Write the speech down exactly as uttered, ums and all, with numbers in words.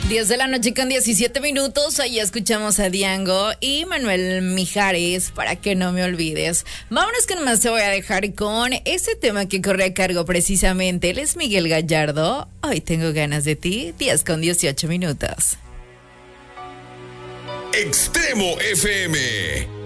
diez de la noche con diecisiete minutos. Ahí escuchamos a Diango y Manuel Mijares, Para que no me olvides. Vámonos, que nomás te voy a dejar con ese tema que corre a cargo precisamente. Él es Miguel Gallardo. Hoy tengo ganas de ti. diez con dieciocho minutos. Extremo F M.